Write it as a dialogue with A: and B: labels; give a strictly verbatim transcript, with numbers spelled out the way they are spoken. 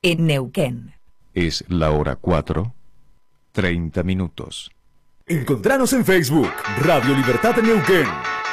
A: en Neuquén.
B: Es la hora cuatro, treinta minutos.
C: Encontranos en Facebook, Radio Libertad Neuquén.